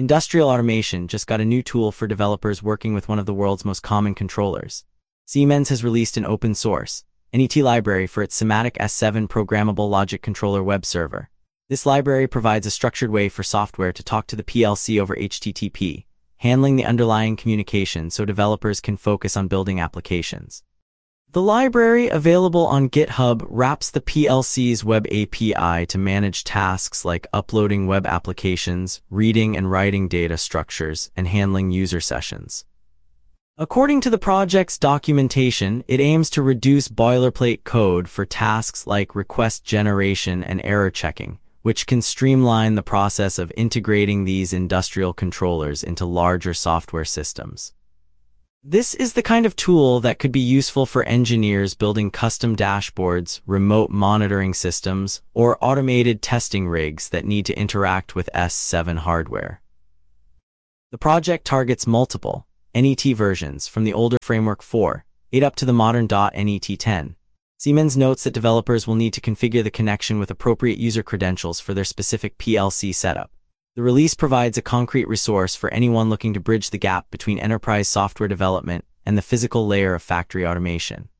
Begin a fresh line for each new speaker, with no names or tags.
Industrial automation just got a new tool for developers working with one of the world's most common controllers. Siemens has released an open-source NET library for its SIMATIC S7 programmable logic controller web server. This library provides a structured way for software to talk to the PLC over HTTP, handling the underlying communication so developers can focus on building applications. The library, available on GitHub, wraps the PLC's web API to manage tasks like uploading web applications, reading and writing data structures, and handling user sessions. According to the project's documentation, it aims to reduce boilerplate code for tasks like request generation and error checking, which can streamline the process of integrating these industrial controllers into larger software systems. This is the kind of tool that could be useful for engineers building custom dashboards, remote monitoring systems, or automated testing rigs that need to interact with S7 hardware. The project targets multiple NET versions, from the older Framework 4.8 up to the modern .NET 10. Siemens notes that developers will need to configure the connection with appropriate user credentials for their specific PLC setup. The release provides a concrete resource for anyone looking to bridge the gap between enterprise software development and the physical layer of factory automation.